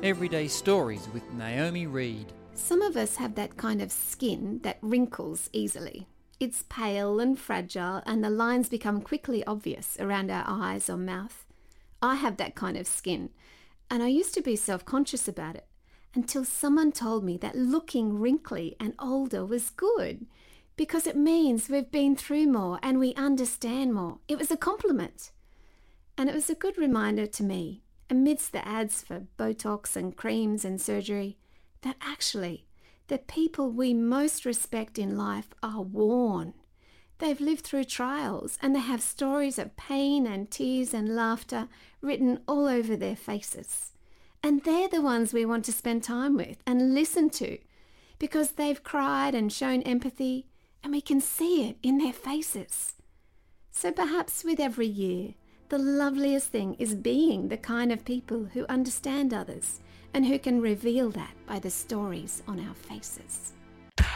Everyday Stories with Naomi Reed. Some of us have that kind of skin that wrinkles easily. It's pale and fragile, and the lines become quickly obvious around our eyes or mouth. I have that kind of skin, and I used to be self-conscious about it until someone told me that looking wrinkly and older was good because it means we've been through more and we understand more. It was a compliment. And it was a good reminder to me, amidst the ads for Botox and creams and surgery, that actually the people we most respect in life are worn. They've lived through trials and they have stories of pain and tears and laughter written all over their faces. And they're the ones we want to spend time with and listen to because they've cried and shown empathy and we can see it in their faces. So perhaps with every year, the loveliest thing is being the kind of people who understand others and who can reveal that by the stories on our faces.